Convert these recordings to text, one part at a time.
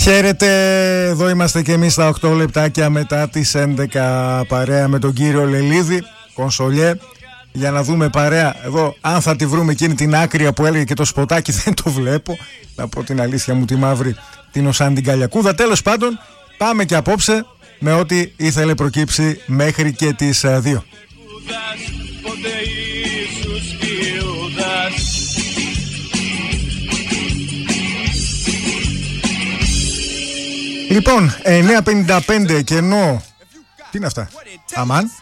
Χαίρετε, εδώ είμαστε και εμείς στα 8 λεπτάκια μετά τις 11, παρέα με τον κύριο Λελίδη, κονσολιέ, για να δούμε παρέα εδώ αν θα τη βρούμε εκείνη την άκρια που έλεγε και το σποτάκι. Δεν το βλέπω, να πω την αλήθεια μου, τη μαύρη την Οσάντη Γκαλιακούδα. Τέλος πάντων, πάμε και απόψε με ό,τι ήθελε προκύψει μέχρι και τις 2. Λοιπόν, 9.55 και ενώ... Τι είναι αυτά, αμάν?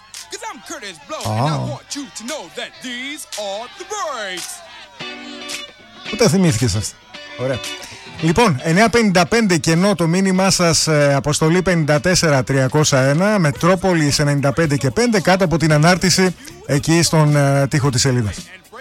Πού τα θυμήθηκες αυτά? Ωραία. Λοιπόν, 9.55 και ενώ το μήνυμά σας αποστολή 54.301 Μετρόπολης 95 και 5 κάτω από την ανάρτηση εκεί στον τοίχο της σελίδας.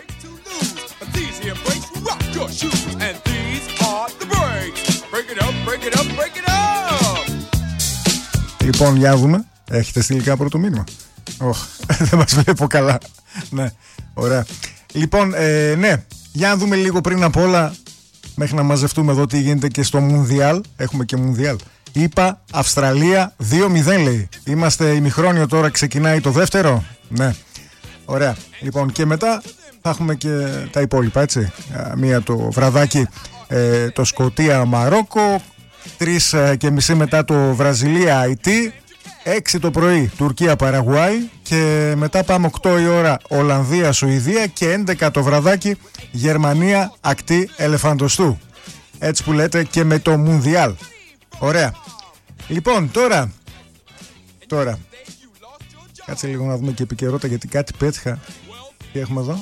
Λοιπόν, για να δούμε. Έχετε στείλει κάποιο το μήνυμα? Δεν μας βλέπω καλά. Ναι, ωραία. Λοιπόν, ναι, για να δούμε λίγο πριν απ' όλα, μέχρι να μαζευτούμε εδώ τι γίνεται και στο Μουνδιάλ. Έχουμε και Μουνδιάλ. Είπα Αυστραλία 2-0 λέει. Είμαστε ημιχρόνιο τώρα, ξεκινάει το δεύτερο. Ναι, ωραία. Λοιπόν, και μετά θα έχουμε και τα υπόλοιπα, έτσι. Μία το βραδάκι το Σκωτία-Μαρόκο, 3:30 μετά το Βραζιλία-Αϊτή, 6 το πρωί Τουρκία-Παραγουάη και μετά πάμε 8 η ώρα Ολλανδία-Σουηδία και 11 το βραδάκι Γερμανία-Ακτή Ελεφαντοστού. Έτσι που λέτε και με το Μουνδιάλ. Ωραία. Λοιπόν, τώρα κάτσε λίγο να δούμε και επικαιρότητα, γιατί κάτι πέτυχα. Τι έχουμε εδώ?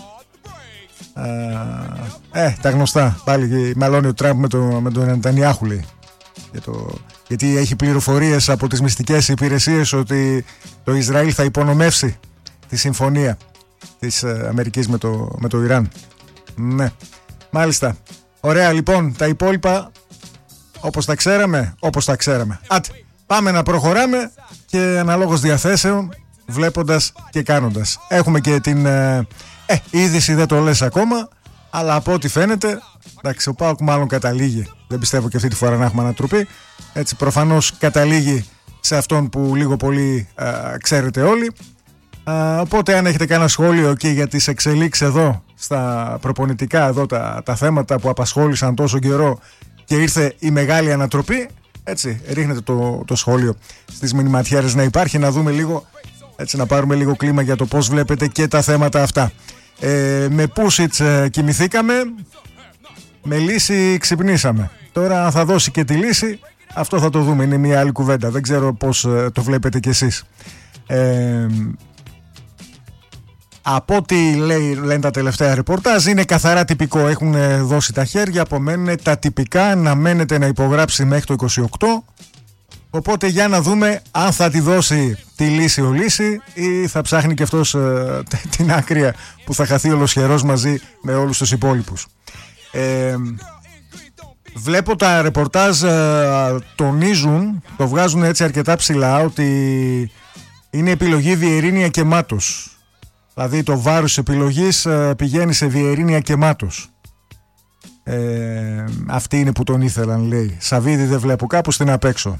Τα γνωστά. Πάλι μαλώνει ο Τραμπ με τον Νετανιάχου, λέει. Γιατί έχει πληροφορίες από τις μυστικές υπηρεσίες ότι το Ισραήλ θα υπονομεύσει τη συμφωνία της Αμερικής με το Ιράν. Ναι, μάλιστα. Ωραία, λοιπόν, τα υπόλοιπα όπως τα ξέραμε. Άτε, πάμε να προχωράμε και αναλόγως διαθέσεων, βλέποντας και κάνοντας. Έχουμε και την είδηση, δεν το λες ακόμα, αλλά από ό,τι φαίνεται, εντάξει, ο ΠΑΟΚ μάλλον καταλήγει. Δεν πιστεύω και αυτή τη φορά να έχουμε ανατροπή. Έτσι, προφανώς καταλήγει σε αυτόν που λίγο πολύ ξέρετε όλοι. Οπότε, αν έχετε κανένα σχόλιο και για τις εξελίξεις εδώ στα προπονητικά, εδώ τα θέματα που απασχόλησαν τόσο καιρό και ήρθε η μεγάλη ανατροπή, έτσι, ρίχνετε το σχόλιο στις μηνυματιέρες να υπάρχει, να δούμε λίγο, έτσι, να πάρουμε λίγο κλίμα για το πώς βλέπετε και τα θέματα αυτά. Με Πούσιτς κοιμηθήκαμε, με λύση ξυπνήσαμε. Τώρα θα δώσει και τη λύση, αυτό θα το δούμε, είναι μια άλλη κουβέντα. Δεν ξέρω πώς το βλέπετε κι εσείς. Από ό,τι λένε τα τελευταία ρεπορτάζ, είναι καθαρά τυπικό. Έχουν δώσει τα χέρια, απομένουν τα τυπικά, να μένετε να υπογράψει μέχρι το 28. Οπότε για να δούμε αν θα τη δώσει τη λύση ο Λύση ή θα ψάχνει και αυτός την άκρια που θα χαθεί ολοσχερός μαζί με όλους τους υπόλοιπους. Βλέπω τα ρεπορτάζ τονίζουν, το βγάζουν έτσι αρκετά ψηλά, ότι είναι επιλογή Βιερίνια και Μάτος. Δηλαδή το βάρος της επιλογής πηγαίνει σε Βιερίνια και Μάτος. Αυτοί είναι που τον ήθελαν, λέει. Σαβίδη δεν βλέπω, κάπου στην απέξω.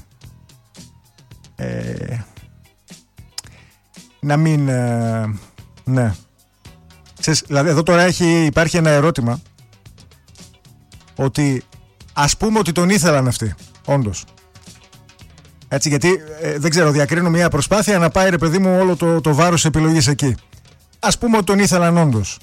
Να μην... ναι. Δηλαδή εδώ τώρα υπάρχει ένα ερώτημα, ότι ας πούμε ότι τον ήθελαν αυτοί, όντως. Έτσι, γιατί δεν ξέρω, διακρίνω μια προσπάθεια να πάει, ρε παιδί μου, όλο το βάρος επιλογής εκεί. Ας πούμε ότι τον ήθελαν όντως.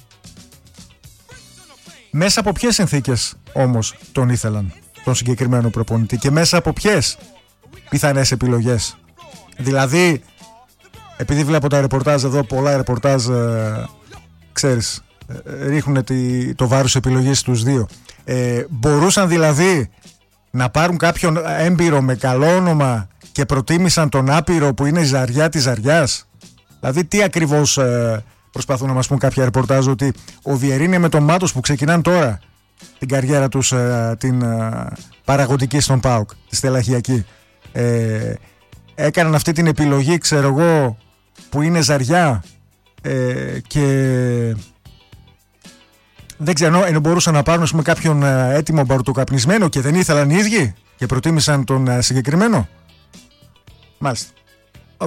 Μέσα από ποιες συνθήκες όμως τον ήθελαν, τον συγκεκριμένο προπονητή, και μέσα από ποιες πιθανές επιλογές? Δηλαδή, επειδή βλέπω τα ρεπορτάζ εδώ, πολλά ρεπορτάζ, ξέρεις, ρίχνουν το βάρος επιλογής στους δύο. Μπορούσαν δηλαδή να πάρουν κάποιον έμπειρο με καλό όνομα και προτίμησαν τον άπειρο που είναι η ζαριά της ζαριάς? Δηλαδή τι ακριβώς προσπαθούν να μας πούν κάποια ρεπορτάζ? Ότι ο Βιερίνια με τον Μάτος που ξεκινάνε τώρα την καριέρα τους, την παραγωγική στον ΠΑΟΚ, τη στελαχειακή, έκαναν αυτή την επιλογή, ξέρω εγώ, που είναι ζαριά, και Δεν ξέρω, ενώ μπορούσαν να πάρουν με κάποιον έτοιμο μπαρουτοκαπνισμένο και δεν ήθελαν οι ίδιοι και προτίμησαν τον συγκεκριμένο. Μάλιστα. Οκ.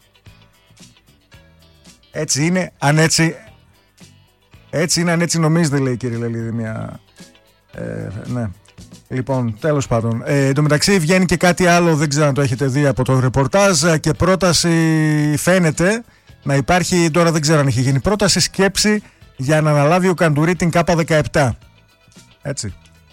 Έτσι είναι, αν έτσι... Έτσι είναι, αν έτσι νομίζετε, λέει η κυρία Λελίδη, μια... ναι. Λοιπόν, τέλος πάντων. Εν τω μεταξύ βγαίνει και κάτι άλλο, δεν ξέρω αν το έχετε δει από το ρεπορτάζ, και πρόταση φαίνεται να υπάρχει, τώρα δεν ξέρω αν έχει γίνει, πρόταση σκέψη για να αναλάβει ο Καντουρί την K17. Έτσι.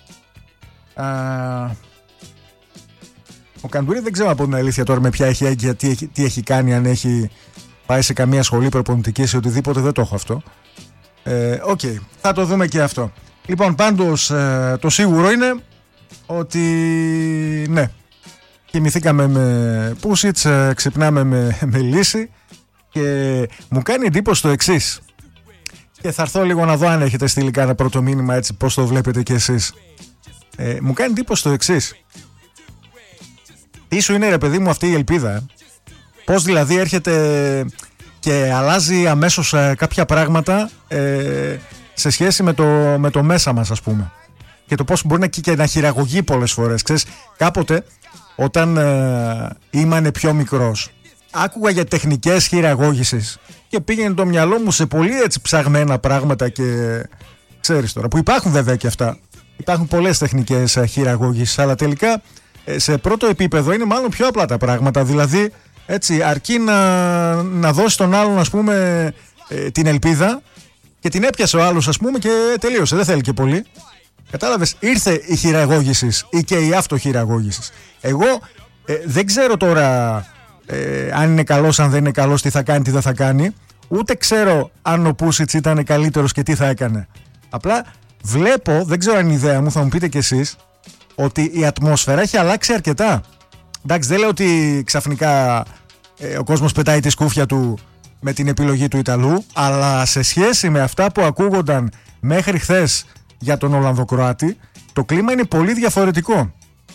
Ο Καντουρί δεν ξέρω από την αλήθεια τώρα με ποια έχει έγκυα, τι έχει κάνει, αν έχει πάει σε καμία σχολή προπονητικής ή οτιδήποτε, δεν το έχω αυτό. Οκ, θα το δούμε και αυτό. Λοιπόν, πάντως το σίγουρο είναι ότι ναι, κοιμηθήκαμε με Πούσιτς, ξυπνάμε με Λύση, και μου κάνει εντύπωση το εξής, και θα έρθω λίγο να δω αν έχετε στείλει κάνα πρώτο μήνυμα, έτσι πώς το βλέπετε κι εσείς. Μου κάνει εντύπωση το εξής. Τι σου είναι, ρε παιδί μου, αυτή η ελπίδα, πώς δηλαδή έρχεται και αλλάζει αμέσως κάποια πράγματα σε σχέση με το μέσα μας, ας πούμε, και το πώς μπορεί και να χειραγωγεί πολλές φορές. Ξέρεις, κάποτε όταν ήμανε πιο μικρός, άκουγα για τεχνικές χειραγώγησης και πήγαινε το μυαλό μου σε πολύ έτσι ψαγμένα πράγματα, και ξέρεις τώρα, που υπάρχουν βέβαια και αυτά, υπάρχουν πολλές τεχνικές χειραγώγησης, αλλά τελικά σε πρώτο επίπεδο είναι μάλλον πιο απλά τα πράγματα. Δηλαδή, έτσι, αρκεί να δώσει τον άλλον, ας πούμε, την ελπίδα, και την έπιασε ο άλλος, ας πούμε, και τελείωσε. Δεν θέλει και πολύ. Κατάλαβες, ήρθε η χειραγώγηση ή και η αυτοχειραγώγηση. Εγώ δεν ξέρω τώρα αν είναι καλός, αν δεν είναι καλός, τι θα κάνει, τι δεν θα κάνει. Ούτε ξέρω αν ο Πούσιτς ήταν καλύτερος και τι θα έκανε. Απλά βλέπω, δεν ξέρω αν είναι η ιδέα μου, θα μου πείτε κι εσείς, ότι η ατμόσφαιρα έχει αλλάξει αρκετά. Εντάξει, δεν λέω ότι ξαφνικά ο κόσμος πετάει τη σκούφια του με την επιλογή του Ιταλού, αλλά σε σχέση με αυτά που ακούγονταν μέχρι χθες για τον Ολλανδοκροάτη, το κλίμα είναι πολύ διαφορετικό.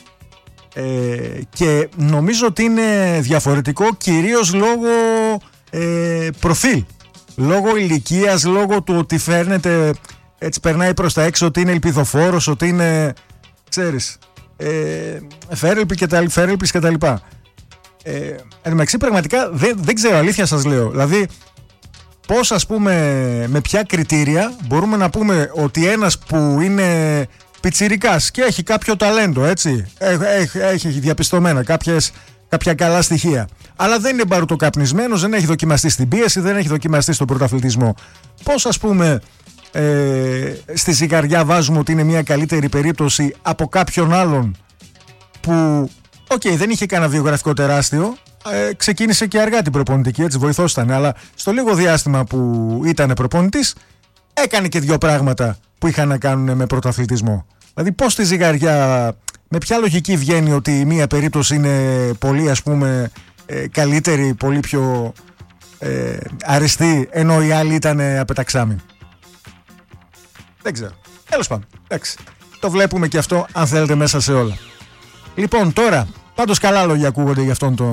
Και νομίζω ότι είναι διαφορετικό κυρίως λόγω προφίλ, λόγω ηλικίας, λόγω του ότι φέρνεται, έτσι περνάει προς τα έξω, ότι είναι ελπιδοφόρος, ότι είναι, ξέρεις, φέρελπης και τα λοιπά. Εν μεταξύ, πραγματικά δεν ξέρω, αλήθεια σας λέω. Δηλαδή, πώς, ας πούμε, με ποια κριτήρια μπορούμε να πούμε ότι ένας που είναι πιτσιρικάς και έχει κάποιο ταλέντο, έτσι, έχει διαπιστωμένα κάποια καλά στοιχεία, αλλά δεν είναι μπαρουτοκαπνισμένος, δεν έχει δοκιμαστεί στην πίεση, δεν έχει δοκιμαστεί στον πρωταθλητισμό, πώς, ας πούμε, στη ζυγαριά βάζουμε ότι είναι μια καλύτερη περίπτωση από κάποιον άλλον που δεν είχε κανένα βιογραφικό τεράστιο, ξεκίνησε και αργά την προπονητική, έτσι, βοηθός ήταν, αλλά στο λίγο διάστημα που ήταν προπονητής έκανε και δύο πράγματα που είχαν να κάνουν με πρωταθλητισμό. Δηλαδή, πώς στη ζυγαριά, με ποια λογική βγαίνει ότι μία περίπτωση είναι πολύ, ας πούμε, καλύτερη, πολύ πιο αριστή, ενώ η άλλη ήταν απεταξάμη. Δεν ξέρω. Τέλος πάντων, εντάξει. Το βλέπουμε και αυτό, αν θέλετε, μέσα σε όλα. Λοιπόν, τώρα, πάντως καλά λόγια ακούγονται για αυτόν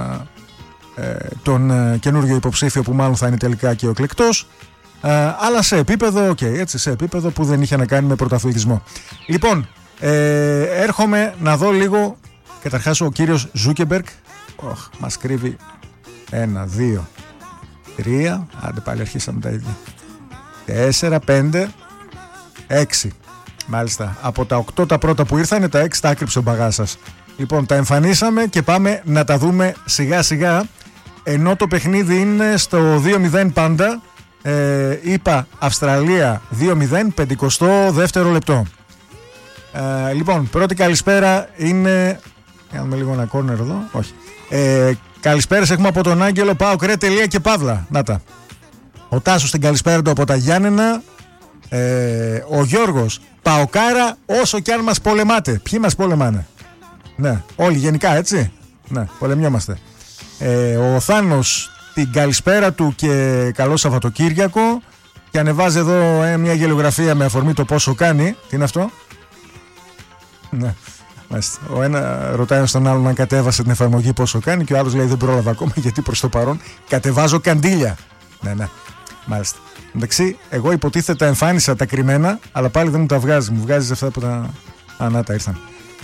τον καινούργιο υποψήφιο, που μάλλον θα είναι τελικά και ο εκλεκτός, αλλά σε επίπεδο, έτσι, σε επίπεδο που δεν είχε να κάνει με πρωταθλητισμό. Λοιπόν, έρχομαι να δω λίγο, καταρχάς, ο κύριος Ζούκεμπεργκ. Μας κρύβει 1, 2, 3, άντε πάλι αρχίσαμε τα ίδια, 4, 5, 6. Μάλιστα, από τα 8 τα πρώτα που ήρθανε, τα 6 τα άκρυψε ο μπαγάς σας. Λοιπόν, τα εμφανίσαμε και πάμε να τα δούμε σιγά σιγά, ενώ το παιχνίδι είναι στο 2-0 πάντα. Είπα Αυστραλία 2-0, 52ο λεπτό. Λοιπόν, πρώτη καλησπέρα είναι, κάνουμε λίγο ένα κόρνερ εδώ, όχι, καλησπέρας έχουμε από τον Άγγελο, πάω κρέ τελεία και παύλα, να τα. Ο Τάσος την καλησπέρα του από τα Γιάννενα. Ο Γιώργος, Παοκάρα όσο κι αν μας πολεμάτε. Ποιοι μας πολεμάνε? Ναι, όλοι γενικά, έτσι. Ναι, πολεμιόμαστε. Ο Θάνος, την καλησπέρα του και καλό Σαββατοκύριακο, και ανεβάζει εδώ μια γελιογραφία με αφορμή το πόσο κάνει. Τι είναι αυτό? Ναι, μάλιστα. Ο ένα ρωτάει στον άλλον αν κατέβασε την εφαρμογή πόσο κάνει, και ο άλλος λέει δεν πρόλαβα ακόμα γιατί προς το παρόν κατεβάζω καντήλια. Ναι. Μάλιστα. Εντάξει, εγώ υποτίθεται εμφάνισα τα κρυμμένα, αλλά πάλι δεν μου τα βγάζει. Μου βγάζει αυτά που τα. Να τα ήρθαν.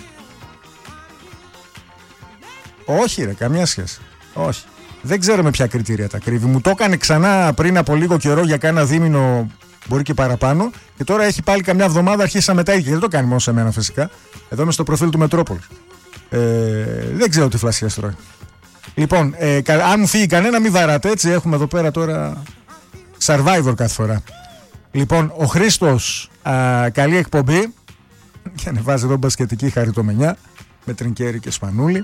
Όχι, ρε, καμία σχέση. Όχι. Δεν ξέρω με ποια κριτήρια τα κρύβει. Μου το έκανε ξανά πριν από λίγο καιρό για κάνα δίμηνο, μπορεί και παραπάνω. Και τώρα έχει πάλι καμιά εβδομάδα αρχίσει να μετάγει. Και δεν το κάνει μόνο σε μένα φυσικά. Εδώ είμαι στο προφίλ του Μετρόπολης. Δεν ξέρω τι φλασιές τρώει. Λοιπόν, αν μου φύγει κανένα, μην βαράτε, έτσι. Έχουμε εδώ πέρα τώρα Survivor κάθε φορά. Λοιπόν, ο Χρήστος, καλή εκπομπή. Και ανεβάζει εδώ μπασκετική χαριτομενιά με Τρινκέρι και Σπανούλη.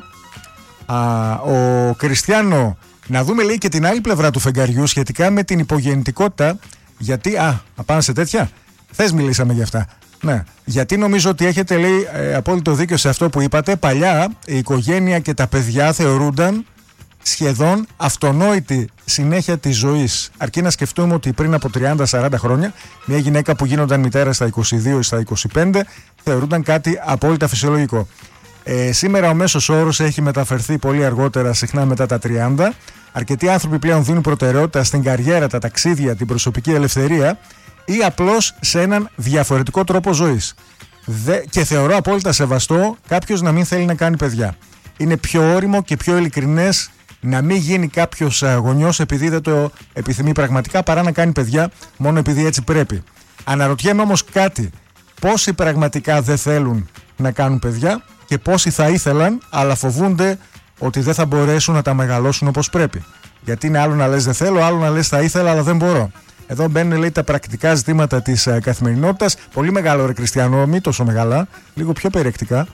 Ο Κριστιανό, να δούμε λέει και την άλλη πλευρά του φεγγαριού σχετικά με την υπογεννητικότητα. Γιατί, πάμε σε τέτοια. Χθες μιλήσαμε γι' αυτά. Ναι, γιατί νομίζω ότι έχετε λέει απόλυτο δίκιο σε αυτό που είπατε. Παλιά η οικογένεια και τα παιδιά θεωρούνταν σχεδόν αυτονόητη συνέχεια της ζωής. Αρκεί να σκεφτούμε ότι πριν από 30-40 χρόνια μια γυναίκα που γίνονταν μητέρα στα 22 ή στα 25 θεωρούνταν κάτι απόλυτα φυσιολογικό. Σήμερα ο μέσος όρος έχει μεταφερθεί πολύ αργότερα, συχνά μετά τα 30. Αρκετοί άνθρωποι πλέον δίνουν προτεραιότητα στην καριέρα, τα ταξίδια, την προσωπική ελευθερία ή απλώς σε έναν διαφορετικό τρόπο ζωής. Και θεωρώ απόλυτα σεβαστό κάποιος να μην θέλει να κάνει παιδιά. Είναι πιο ώριμο και πιο ειλικρινές να μην γίνει κάποιος γονιός επειδή δεν το επιθυμεί πραγματικά, παρά να κάνει παιδιά μόνο επειδή έτσι πρέπει. Αναρωτιέμαι όμως κάτι. Πόσοι πραγματικά δεν θέλουν να κάνουν παιδιά και πόσοι θα ήθελαν, αλλά φοβούνται ότι δεν θα μπορέσουν να τα μεγαλώσουν όπως πρέπει. Γιατί είναι άλλο να λες δεν θέλω, άλλο να λες θα ήθελα, αλλά δεν μπορώ. Εδώ μπαίνουν λέει τα πρακτικά ζητήματα της καθημερινότητας. Πολύ μεγάλο ρε Κριστιανό, μη τόσο μεγάλα, λίγο πιο περιεκτικά.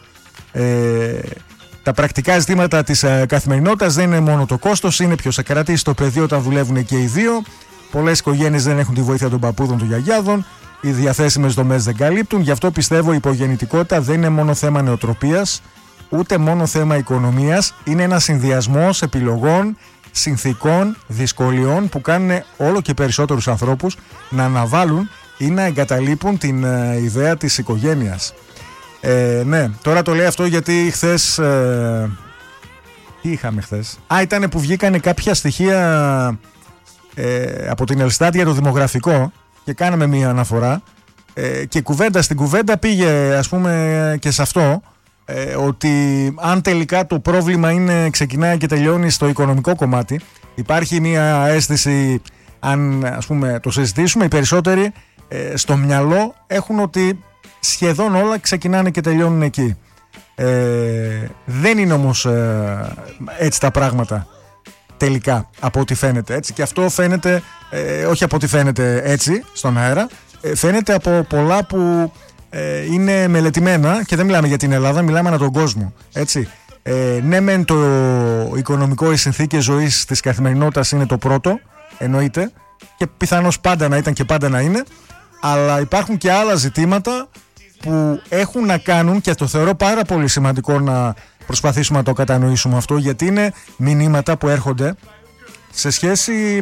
Τα πρακτικά ζητήματα της καθημερινότητας δεν είναι μόνο το κόστος, είναι ποιος θα κρατήσει το παιδί όταν δουλεύουν και οι δύο. Πολλές οικογένειες δεν έχουν τη βοήθεια των παππούδων, των γιαγιάδων. Οι διαθέσιμες δομές δεν καλύπτουν. Γι' αυτό πιστεύω η υπογεννητικότητα δεν είναι μόνο θέμα νεοτροπίας, ούτε μόνο θέμα οικονομίας. Είναι ένας συνδυασμός επιλογών, συνθήκων, δυσκολιών που κάνουν όλο και περισσότερους ανθρώπους να αναβάλουν ή να εγκαταλείπουν την ιδέα της οικογένειας. Ναι, τώρα το λέω αυτό γιατί χθες. Τι είχαμε χθες? Ήταν που βγήκανε κάποια στοιχεία από την Ελστάτ για το δημογραφικό και κάναμε μία αναφορά και κουβέντα στην κουβέντα πήγε ας πούμε και σε αυτό, ότι αν τελικά το πρόβλημα ξεκινάει και τελειώνει στο οικονομικό κομμάτι, υπάρχει μία αίσθηση, αν ας πούμε το συζητήσουμε, οι περισσότεροι στο μυαλό έχουν ότι σχεδόν όλα ξεκινάνε και τελειώνουν εκεί. Δεν είναι όμως έτσι τα πράγματα τελικά από ό,τι φαίνεται, έτσι. Και αυτό φαίνεται, όχι από ό,τι φαίνεται έτσι στον αέρα, φαίνεται από πολλά που είναι μελετημένα και δεν μιλάμε για την Ελλάδα, μιλάμε ανά τον κόσμο, έτσι. Ναι μεν το οικονομικό, οι συνθήκες ζωής της καθημερινότητας είναι το πρώτο, εννοείται, και πιθανώς πάντα να ήταν και πάντα να είναι, αλλά υπάρχουν και άλλα ζητήματα που έχουν να κάνουν, και το θεωρώ πάρα πολύ σημαντικό να προσπαθήσουμε να το κατανοήσουμε αυτό, γιατί είναι μηνύματα που έρχονται σε σχέση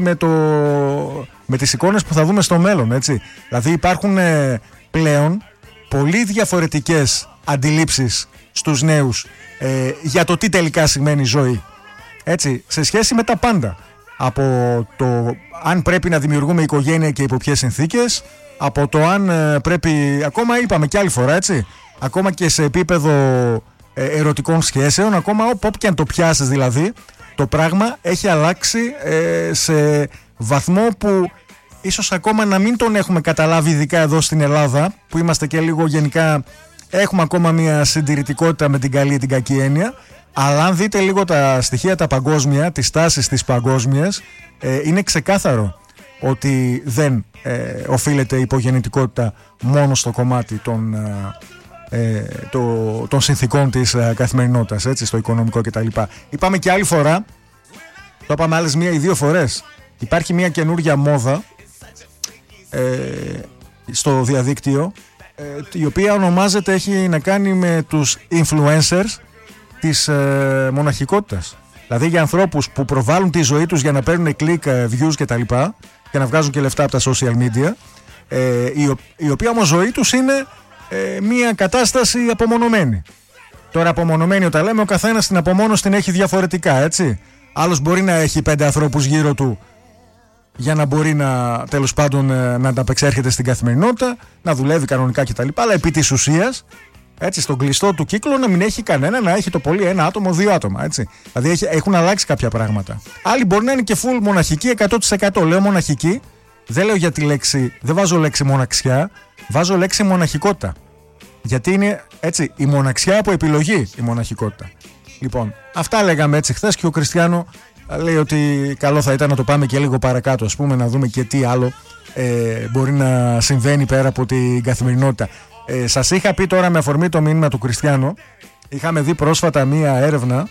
με τις εικόνες που θα δούμε στο μέλλον, έτσι. Δηλαδή υπάρχουν πλέον πολύ διαφορετικές αντιλήψεις στους νέους για το τι τελικά σημαίνει ζωή, έτσι, σε σχέση με τα πάντα. Από το αν πρέπει να δημιουργούμε οικογένεια και υπό ποιες συνθήκες, από το αν πρέπει, ακόμα είπαμε και άλλη φορά, έτσι, ακόμα και σε επίπεδο ερωτικών σχέσεων, ακόμα όπου και αν το πιάσεις δηλαδή, το πράγμα έχει αλλάξει σε βαθμό που ίσως ακόμα να μην τον έχουμε καταλάβει, ειδικά εδώ στην Ελλάδα που είμαστε και λίγο γενικά, έχουμε ακόμα μια συντηρητικότητα με την καλή ή την κακή έννοια. Αλλά αν δείτε λίγο τα στοιχεία τα παγκόσμια, τις τάσεις της παγκόσμιας, είναι ξεκάθαρο ότι δεν οφείλεται η υπογεννητικότητα μόνο στο κομμάτι των συνθήκων της καθημερινότητας, έτσι, στο οικονομικό κτλ. Είπαμε και άλλη φορά, το είπαμε άλλες μία ή δύο φορές, υπάρχει μία καινούργια μόδα στο διαδίκτυο, η οποία ονομάζεται, έχει να κάνει με τους influencers της μοναχικότητας. Δηλαδή για ανθρώπους που προβάλλουν τη ζωή τους για να παίρνουν κλικ, views και τα λοιπά και να βγάζουν και λεφτά από τα social media, η οποία όμως ζωή τους είναι μια κατάσταση απομονωμένη. Τώρα απομονωμένη όταν λέμε, ο καθένας την απομόνωση την έχει διαφορετικά, έτσι. Άλλος μπορεί να έχει 5 ανθρώπους γύρω του για να μπορεί τέλος πάντων να ανταπεξέρχεται στην καθημερινότητα, να δουλεύει κανονικά κτλ. Αλλά επί της ουσίας, έτσι, στον κλειστό του κύκλο να μην έχει κανένα, να έχει το πολύ ένα άτομο, 2 άτομα. Έτσι. Δηλαδή έχουν αλλάξει κάποια πράγματα. Άλλοι μπορεί να είναι και full μοναχική 100%. Λέω μοναχική, δεν λέω για τη λέξη, δεν βάζω λέξη μοναξιά, βάζω λέξη μοναχικότητα. Γιατί είναι έτσι, η μοναξιά από επιλογή η μοναχικότητα. Λοιπόν, αυτά λέγαμε έτσι χθες και ο Κριστιάνο λέει ότι καλό θα ήταν να το πάμε και λίγο παρακάτω, ας πούμε, να δούμε και τι άλλο μπορεί να συμβαίνει πέρα από την καθημερινότητα. Σας είχα πει τώρα με αφορμή το μήνυμα του Κριστιάνο, είχαμε δει πρόσφατα μία έρευνα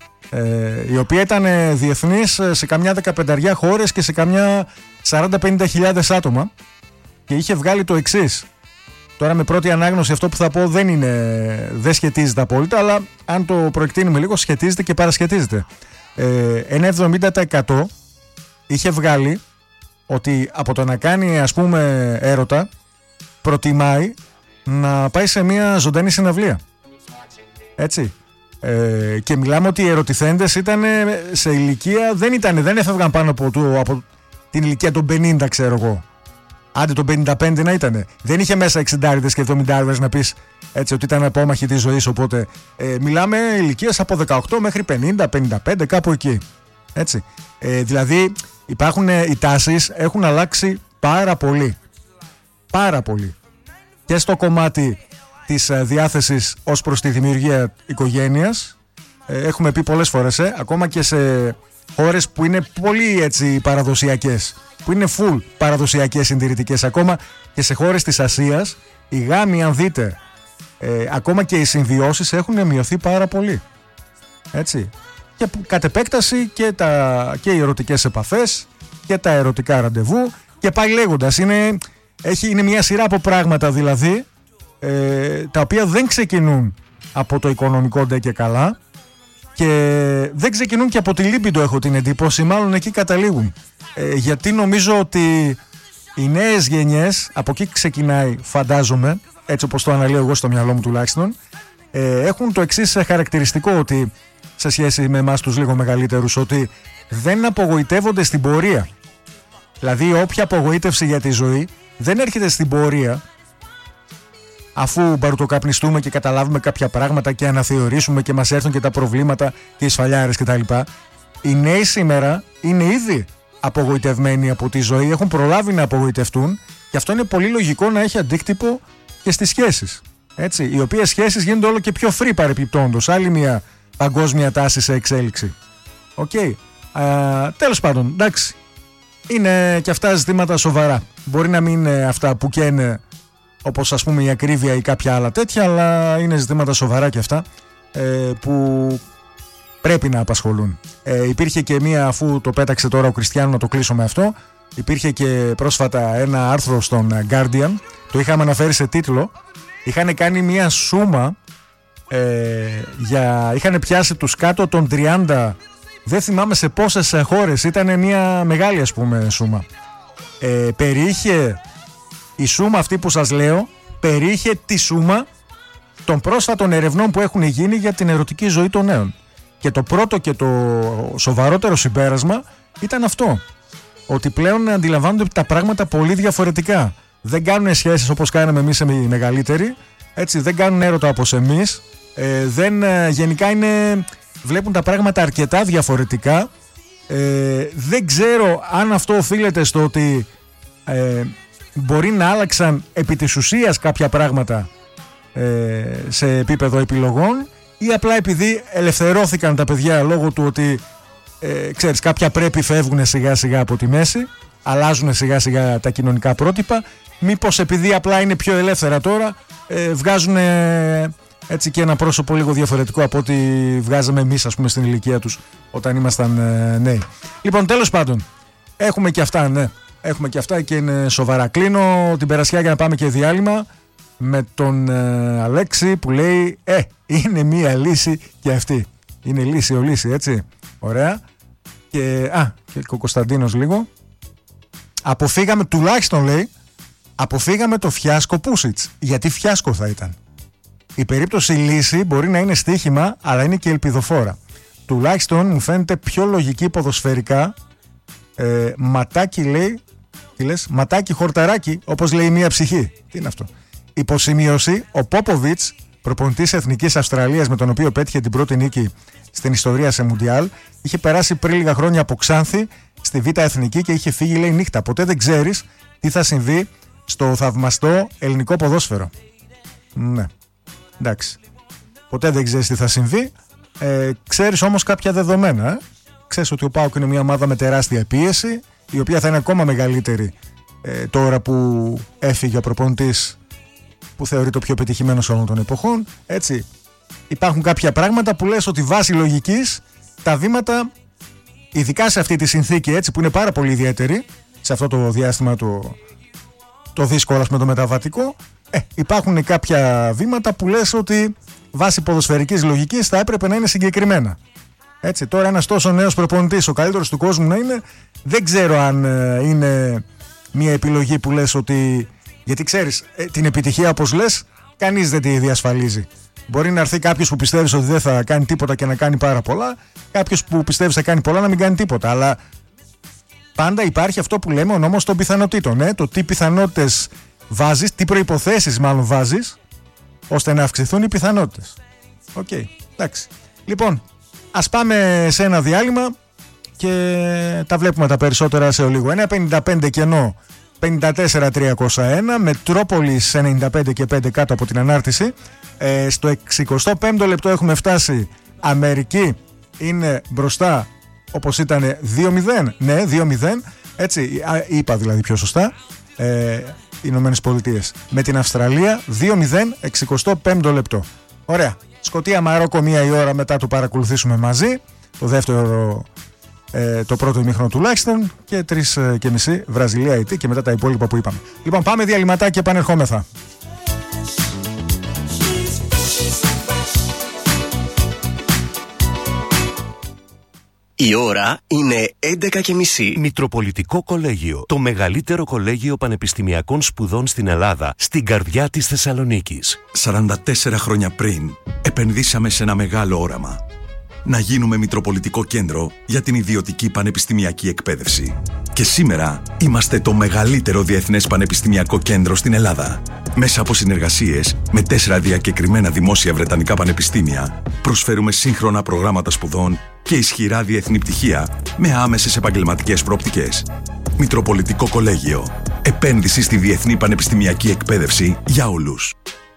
η οποία ήταν διεθνής σε καμιά 15 χώρες και σε καμιά 40-50 άτομα και είχε βγάλει το εξής. Τώρα με πρώτη ανάγνωση αυτό που θα πω δεν σχετίζεται απόλυτα, αλλά αν το προεκτείνουμε λίγο σχετίζεται και παρασχετίζεται. Ένα 70% είχε βγάλει ότι από το να κάνει, ας πούμε, έρωτα προτιμάει να πάει σε μια ζωντανή συναυλία. Έτσι. Και μιλάμε ότι οι ερωτηθέντες ήταν σε ηλικία, δεν έφευγαν πάνω από την ηλικία των 50, ξέρω εγώ. Άντε των 55 να ήτανε. Δεν είχε μέσα 60 και 70 να πεις έτσι ότι ήταν απόμαχη της ζωής. Οπότε μιλάμε ηλικίες από 18 μέχρι 50, 55, κάπου εκεί. Έτσι. Δηλαδή υπάρχουν οι τάσεις, έχουν αλλάξει πάρα πολύ. Πάρα πολύ. Και στο κομμάτι της διάθεσης ως προς τη δημιουργία οικογένειας, έχουμε πει πολλές φορές, ακόμα και σε χώρες που είναι πολύ έτσι παραδοσιακές, που είναι full παραδοσιακές συντηρητικές, ακόμα και σε χώρες της Ασίας, οι γάμοι, αν δείτε, ακόμα και οι συμβιώσεις έχουν μειωθεί πάρα πολύ. Έτσι. Και κατ' επέκταση και οι ερωτικές επαφές και τα ερωτικά ραντεβού και πάει λέγοντας. Είναι μια σειρά από πράγματα δηλαδή, τα οποία δεν ξεκινούν από το οικονομικό ντε και καλά και δεν ξεκινούν και από τη λίμπιντο, έχω την εντύπωση, μάλλον εκεί καταλήγουν. Γιατί νομίζω ότι οι νέες γενιές, από εκεί ξεκινάει φαντάζομαι, έτσι όπως το αναλύω εγώ στο μυαλό μου τουλάχιστον, έχουν το εξής χαρακτηριστικό, ότι σε σχέση με εμάς τους λίγο μεγαλύτερους, ότι δεν απογοητεύονται στην πορεία. Δηλαδή όποια απογοήτευση για τη ζωή δεν έρχεται στην πορεία, αφού μπαρουτοκαπνιστούμε και καταλάβουμε κάποια πράγματα και αναθεωρήσουμε και μας έρθουν και τα προβλήματα και οι σφαλιάρες κτλ. Οι νέοι σήμερα είναι ήδη απογοητευμένοι από τη ζωή, έχουν προλάβει να απογοητευτούν και αυτό είναι πολύ λογικό να έχει αντίκτυπο και στις σχέσεις. Έτσι, οι οποίες σχέσεις γίνονται όλο και πιο free παρεπιπτόντως. Άλλη μια παγκόσμια τάση σε εξέλιξη. Οκ. Τέλος πάντων, εντάξει. Είναι και αυτά ζητήματα σοβαρά. Μπορεί να μην είναι αυτά που καίνε, όπως ας πούμε η ακρίβεια ή κάποια άλλα τέτοια, αλλά είναι ζητήματα σοβαρά και αυτά που πρέπει να απασχολούν. Υπήρχε και μία, αφού το πέταξε τώρα ο Κριστιάνο, να το κλείσω με αυτό, υπήρχε και πρόσφατα ένα άρθρο στον Guardian, το είχαμε αναφέρει σε τίτλο, είχαν κάνει μία σούμα, είχαν πιάσει τους κάτω των 30, δεν θυμάμαι σε πόσες χώρες, ήταν μία μεγάλη ας πούμε σούμα. Περιείχε η σούμα αυτή που σας λέω, περιείχε τη σούμα των πρόσφατων ερευνών που έχουν γίνει για την ερωτική ζωή των νέων. Και το πρώτο και το σοβαρότερο συμπέρασμα ήταν αυτό. Ότι πλέον αντιλαμβάνονται τα πράγματα πολύ διαφορετικά. Δεν κάνουν σχέσεις όπως κάναμε εμείς οι μεγαλύτεροι. Έτσι, δεν κάνουν έρωτα όπως εμείς. Γενικά βλέπουν τα πράγματα αρκετά διαφορετικά. Δεν ξέρω αν αυτό οφείλεται στο ότι μπορεί να άλλαξαν επί της ουσίας κάποια πράγματα σε επίπεδο επιλογών, ή απλά επειδή ελευθερώθηκαν τα παιδιά λόγω του ότι ξέρεις, κάποια πρέπει φεύγουν σιγά σιγά από τη μέση, αλλάζουν σιγά σιγά τα κοινωνικά πρότυπα, μήπως επειδή απλά είναι πιο ελεύθερα τώρα, βγάζουν έτσι και ένα πρόσωπο λίγο διαφορετικό από ό,τι βγάζαμε εμείς ας πούμε στην ηλικία τους όταν ήμασταν νέοι. Λοιπόν, τέλος πάντων, έχουμε και αυτά, ναι. Έχουμε και αυτά και είναι σοβαρά. Κλείνω την περασιά για να πάμε και διάλειμμα με τον Αλέξη που λέει είναι μία λύση και αυτή. Είναι λύση ο λύση, έτσι. Ωραία. Και ο Κωνσταντίνος λίγο. Αποφύγαμε, τουλάχιστον λέει, αποφύγαμε το φιάσκο Πούσιτς. Γιατί φιάσκο θα ήταν. Η περίπτωση λύση μπορεί να είναι στοίχημα, αλλά είναι και ελπιδοφόρα. Τουλάχιστον μου φαίνεται πιο λογική ποδοσφαιρικά Ματάκι λέει. Τι λες, ματάκι χορταράκι, όπως λέει μία ψυχή. Τι είναι αυτό? Υποσημείωση, ο Πόποβιτς, προπονητής Εθνικής Αυστραλίας, με τον οποίο πέτυχε την πρώτη νίκη στην ιστορία σε Μουντιάλ, είχε περάσει πριν λίγα χρόνια από Ξάνθη στη Β' Εθνική και είχε φύγει, λέει, νύχτα. Ποτέ δεν ξέρεις τι θα συμβεί στο θαυμαστό ελληνικό ποδόσφαιρο. Ναι, εντάξει. Ποτέ δεν ξέρεις τι θα συμβεί. Ξέρεις όμως κάποια δεδομένα. Ξέρεις ότι ο ΠΑΟΚ είναι μια ομάδα με τεράστια πίεση, η οποία θα είναι ακόμα μεγαλύτερη τώρα που έφυγε ο προπονητής που θεωρεί το πιο πετυχημένο όλων των εποχών. Έτσι, υπάρχουν κάποια πράγματα που λες ότι βάσει λογικής τα βήματα, ειδικά σε αυτή τη συνθήκη, έτσι, που είναι πάρα πολύ ιδιαίτερη, σε αυτό το διάστημα το δύσκολο με το μεταβατικό, υπάρχουν κάποια βήματα που λες ότι βάσει ποδοσφαιρικής λογικής θα έπρεπε να είναι συγκεκριμένα. Έτσι, τώρα ένας τόσο νέος προπονητής, ο καλύτερος του κόσμου να είναι, δεν ξέρω αν είναι μια επιλογή που λες ότι... Γιατί ξέρεις, την επιτυχία, όπως λες, κανείς δεν τη διασφαλίζει. Μπορεί να έρθει κάποιος που πιστεύεις ότι δεν θα κάνει τίποτα και να κάνει πάρα πολλά, κάποιος που πιστεύεις θα κάνει πολλά να μην κάνει τίποτα. Αλλά πάντα υπάρχει αυτό που λέμε ο νόμος των πιθανότητων. Το τι πιθανότητες βάζεις, τι προϋποθέσεις μάλλον βάζεις, ώστε να αυξηθούν οι πιθανότητες. Οκ, εντάξει. Λοιπόν, ας πάμε σε ένα διάλειμμα και τα βλέπουμε τα περισσότερα σε λίγο. 1.55 κενό 54.301, Μετρόπολης 95 και 5 κάτω από την ανάρτηση. Στο 65ο λεπτό έχουμε φτάσει. Αμερική είναι μπροστά, όπως ήταν 2-0. Ναι, 2-0. Έτσι, είπα δηλαδή πιο σωστά. Οι Ηνωμένες Πολιτείες με την Αυστραλία 2-0, 65ο λεπτό. Ωραία. Σκωτία Μαρόκο 1 η ώρα, μετά το παρακολουθήσουμε μαζί. Το δεύτερο, το πρώτο ημίχρονο τουλάχιστον, και 3:30 Βραζιλία Αιτή, και μετά τα υπόλοιπα που είπαμε. Λοιπόν, πάμε διαλυματάκι και επανερχόμεθα. Η ώρα είναι 11:30. Μητροπολιτικό Κολέγιο. Το μεγαλύτερο κολέγιο πανεπιστημιακών σπουδών στην Ελλάδα, στην καρδιά της Θεσσαλονίκης. 44 χρόνια πριν, επενδύσαμε σε ένα μεγάλο όραμα. Να γίνουμε Μητροπολιτικό Κέντρο για την ιδιωτική πανεπιστημιακή εκπαίδευση. Και σήμερα είμαστε το μεγαλύτερο διεθνές πανεπιστημιακό κέντρο στην Ελλάδα. Μέσα από συνεργασίες με 4 διακεκριμένα δημόσια βρετανικά πανεπιστήμια, προσφέρουμε σύγχρονα προγράμματα σπουδών και ισχυρά διεθνή πτυχία με άμεσες επαγγελματικές προοπτικές. Μητροπολιτικό Κολέγιο. Επένδυση στη διεθνή πανεπιστημιακή εκπαίδευση για όλους.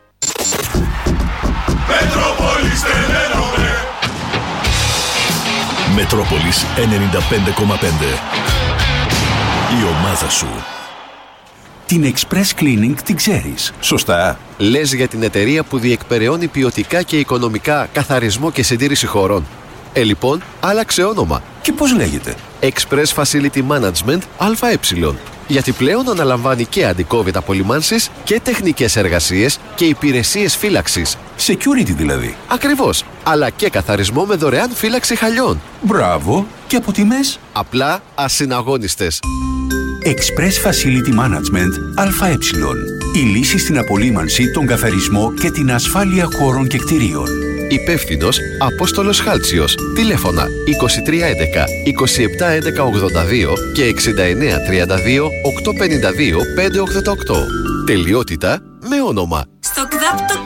Μετρόπολης 95,5. Η ομάδα σου. Την Express Cleaning την ξέρεις, σωστά? Λες για την εταιρεία που διεκπεραιώνει ποιοτικά και οικονομικά καθαρισμό και συντήρηση χωρών. Λοιπόν, άλλαξε όνομα. Και πώς λέγεται? Express Facility Management ΑΕ. Γιατί πλέον αναλαμβάνει και αντικόβιτα απολυμάνσεις και τεχνικές εργασίες και υπηρεσίες φύλαξης. Security δηλαδή. Ακριβώς. Αλλά και καθαρισμό με δωρεάν φύλαξη χαλιών. Μπράβο. Και από τιμές? Απλά ασυναγώνιστες. Express Facility Management ΑΕ. Η λύση στην απολύμανση, τον καθαρισμό και την ασφάλεια χώρων και κτηρίων. Υπεύθυνος Απόστολος Χάλτσιος. Τηλέφωνα 2311 271182 και 6932 852 588. Τελειότητα με όνομα. Στο ΚΔΑΠ το